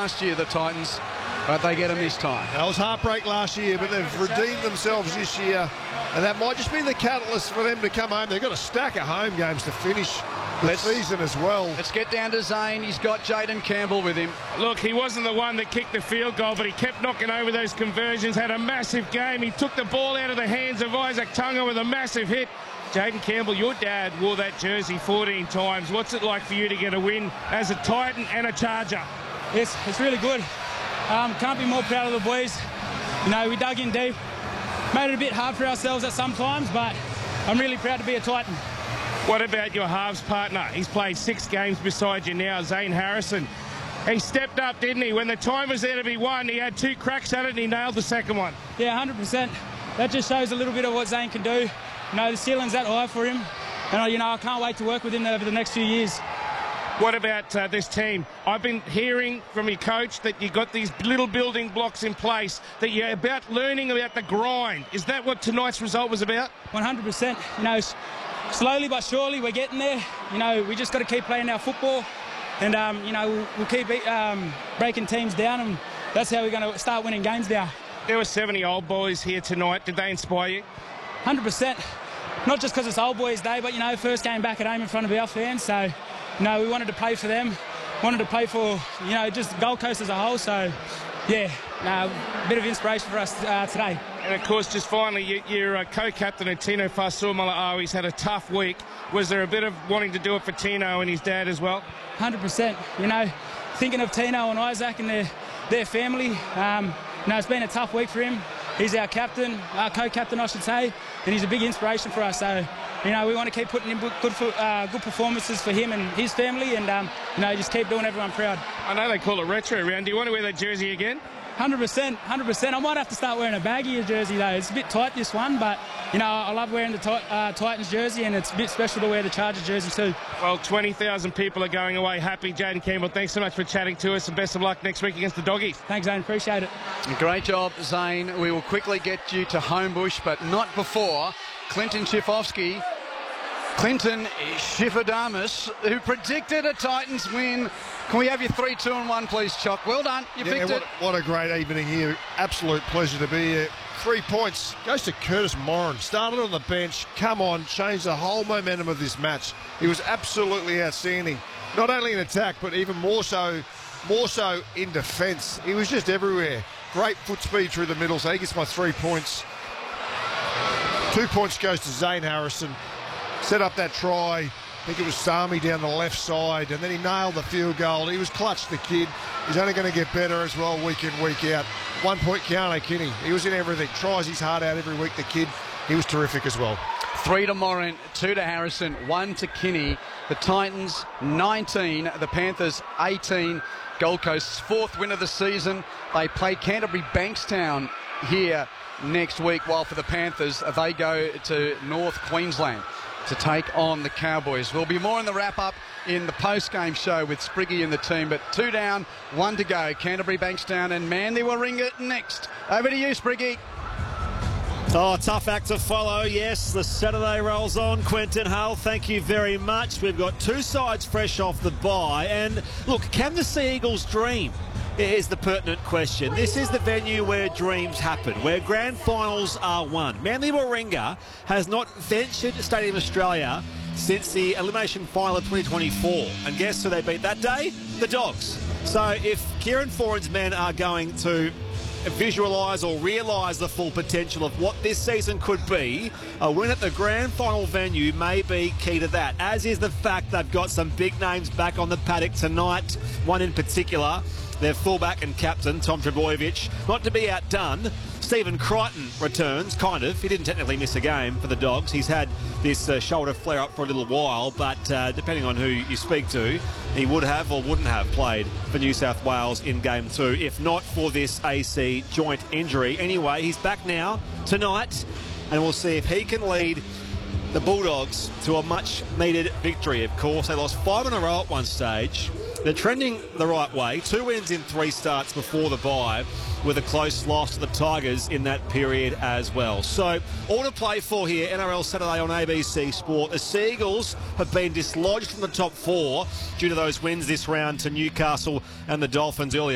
last year, the Titans, but they get them this time. That was heartbreak last year, but they've redeemed themselves this year, and that might just be the catalyst for them to come home. They've got a stack of home games to finish the season as well. Let's get down to Zane. He's got Jaden Campbell with him. Look, he wasn't the one that kicked the field goal, but he kept knocking over those conversions, had a massive game. He took the ball out of the hands of Isaac Tunga with a massive hit. Jaden Campbell, your dad wore that jersey 14 times. What's it like for you to get a win as a Titan and a Charger? It's really good. Can't be more proud of the boys. You know, we dug in deep. Made it a bit hard for ourselves at some times, but I'm really proud to be a Titan. What about your halves partner? He's played 6 games beside you now, Zane Harrison. He stepped up, didn't he? When the time was there to be won, he had 2 cracks at it and he nailed the second one. Yeah, 100%. That just shows a little bit of what Zane can do. You know, the ceiling's that high for him. And, you know, I can't wait to work with him over the next few years. What about this team? I've been hearing from your coach that you got these little building blocks in place, that you're about learning about the grind. Is that what tonight's result was about? 100%. You know, slowly but surely we're getting there. You know, we just got to keep playing our football, and you know, we'll keep breaking teams down, and that's how we're going to start winning games now. There were 70 old boys here tonight. Did they inspire you? 100%. Not just because it's old boys' day, but you know, first game back at home in front of our fans. So, you know, we wanted to play for them, wanted to play for, you know, just Gold Coast as a whole. So, yeah, a bit of inspiration for us today. And, of course, just finally, your co-captain at Tino Fa'asuamaleaui, he's had a tough week. Was there a bit of wanting to do it for Tino and his dad as well? 100%. You know, thinking of Tino and Isaac and their family, you know, it's been a tough week for him. He's our captain, our co-captain, I should say, and he's a big inspiration for us. So, you know, we want to keep putting in good performances for him and his family, and, you know, just keep doing everyone proud. I know they call it retro round. Do you want to wear that jersey again? 100%, 100%. I might have to start wearing a baggier jersey, though. It's a bit tight, this one, but, you know, I love wearing the Titans jersey, and it's a bit special to wear the Charger jersey too. Well, 20,000 people are going away happy. Jaden Campbell, thanks so much for chatting to us, and best of luck next week against the Doggies. Thanks, Zane. Appreciate it. Great job, Zane. We will quickly get you to Homebush, but not before Clinton Schifofsky. Clinton Schifadamus, who predicted a Titans win. Can we have your 3, 2 and 1, please, Chock? Well done. You picked it. What a great evening here. Absolute pleasure to be here. 3 points. Goes to Curtis Moran. Started on the bench. Come on. Changed the whole momentum of this match. He was absolutely outstanding. Not only in attack, but even more so in defence. He was just everywhere. Great foot speed through the middle. So he gets my 3 points. 2 points goes to Zane Harrison. Set up that try. I think it was Sami down the left side, and then he nailed the field goal. He was clutch, the kid. He's only going to get better as well week in, week out. 1 point, Keano Kinney. He was in everything. Tries his heart out every week, the kid. He was terrific as well. 3 to Moran, 2 to Harrison, 1 to Kinney. The Titans 19, the Panthers 18. Gold Coast's 4th win of the season. They play Canterbury Bankstown here next week, while for the Panthers, they go to North Queensland to take on the Cowboys. There'll be more in the wrap-up in the post-game show with Spriggy and the team, but 2 down, 1 to go. Canterbury Bankstown and Manly Warringah next. Over to you, Spriggy. Oh, tough act to follow, yes. The Saturday rolls on. Quentin Hull, thank you very much. We've got 2 sides fresh off the bye. And, look, can the Sea Eagles dream? Is the pertinent question. This is the venue where dreams happen, where grand finals are won. Manly Warringah has not ventured to Stadium Australia since the elimination final of 2024. And guess who they beat that day? The Dogs. So if Kieran Foran's men are going to visualise or realise the full potential of what this season could be, a win at the grand final venue may be key to that, as is the fact they've got some big names back on the paddock tonight. One in particular, their fullback and captain, Tom Trbojevic. Not to be outdone, Stephen Crichton returns, kind of. He didn't technically miss a game for the Dogs. He's had this shoulder flare-up for a little while, but depending on who you speak to, he would have or wouldn't have played for New South Wales in Game 2, if not for this AC joint injury. Anyway, he's back now tonight, and we'll see if he can lead the Bulldogs to a much-needed victory. Of course, they lost 5 in a row at one stage. They're trending the right way. 2 wins in 3 starts before the bye, with a close loss to the Tigers in that period as well. So, all to play for here, NRL Saturday on ABC Sport. The Sea Eagles have been dislodged from the top 4 due to those wins this round to Newcastle and the Dolphins earlier.